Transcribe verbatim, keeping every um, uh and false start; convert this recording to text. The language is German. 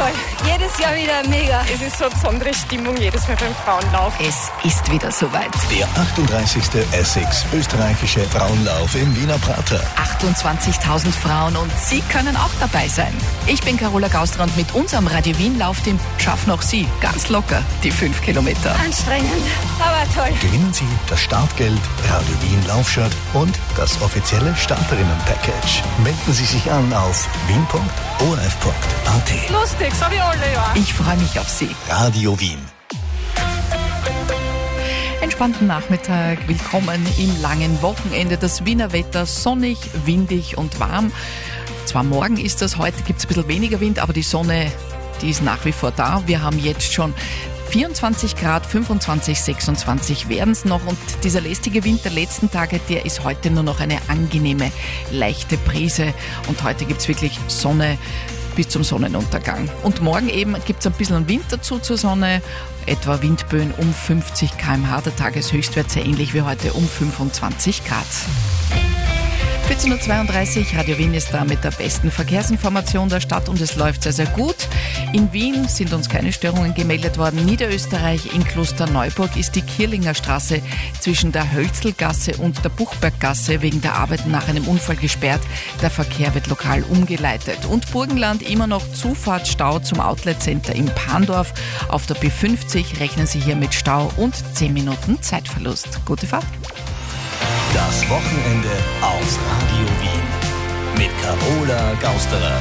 toll. Jedes Jahr wieder mega. Es ist so eine besondere Stimmung jedes Mal beim Frauenlauf. Es ist wieder soweit. Der achtunddreißigste Essex österreichische Frauenlauf im Wiener Prater. achtundzwanzigtausend Frauen und Sie können auch dabei sein. Ich bin Carola Gauster und mit unserem Radio Wien Laufteam schaffen auch Sie ganz locker die fünf Kilometer. Anstrengend, aber toll. Gewinnen Sie das Startgeld, Radio Wien Laufshirt und das offizielle Starterinnen-Package. Melden Sie sich an auf wien punkt o r f punkt a t. Lustig, so wie alle, ja. Ich freue mich auf Sie. Radio Wien. Entspannten Nachmittag, willkommen im langen Wochenende. Das Wiener Wetter sonnig, windig und warm. Zwar morgen ist das, heute gibt es ein bisschen weniger Wind, aber die Sonne, die ist nach wie vor da. Wir haben jetzt schon vierundzwanzig Grad, fünfundzwanzig, sechsundzwanzig werden es noch und dieser lästige Wind der letzten Tage, der ist heute nur noch eine angenehme, leichte Brise und heute gibt es wirklich Sonne bis zum Sonnenuntergang. Und morgen eben gibt es ein bisschen Wind dazu zur Sonne, etwa Windböen um fünfzig Kilometer pro Stunde, der Tageshöchstwert sehr ähnlich wie heute um fünfundzwanzig Grad. vierzehn Uhr zweiunddreißig, Radio Wien ist da mit der besten Verkehrsinformation der Stadt und es läuft sehr, sehr gut. In Wien sind uns keine Störungen gemeldet worden. Niederösterreich in Klosterneuburg ist die Kierlinger Straße zwischen der Hölzlgasse und der Buchberggasse wegen der Arbeiten nach einem Unfall gesperrt. Der Verkehr wird lokal umgeleitet. Und Burgenland immer noch Zufahrtsstau zum Outlet-Center in Pandorf. Auf der B fünfzig rechnen Sie hier mit Stau und zehn Minuten Zeitverlust. Gute Fahrt. Das Wochenende auf Radio Wien mit Carola Gausterer.